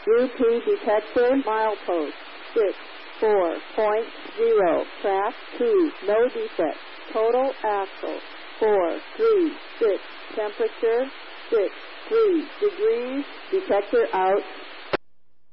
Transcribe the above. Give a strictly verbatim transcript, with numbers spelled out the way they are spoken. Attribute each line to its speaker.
Speaker 1: U P detector, milepost, six, four point zero, track two, no defect, total axle, four, three, six, temperature, six, three degrees, detector out.